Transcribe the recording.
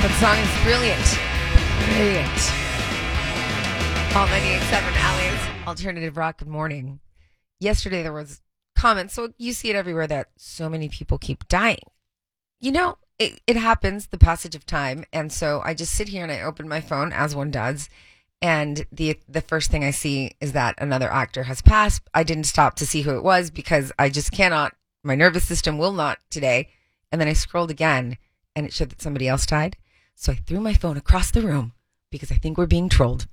That song is brilliant. Brilliant. All 98.7 Alley's Alternative Rock. Good morning. Yesterday there was comments, so you see it everywhere, that so many people keep dying. You know, it happens, the passage of time, and so I just sit here and I open my phone, as one does, and the first thing I see is that another actor has passed. I didn't stop to see who it was because I just cannot, my nervous system will not today. And then I scrolled again and it showed that somebody else died. So I threw my phone across the room because I think we're being trolled.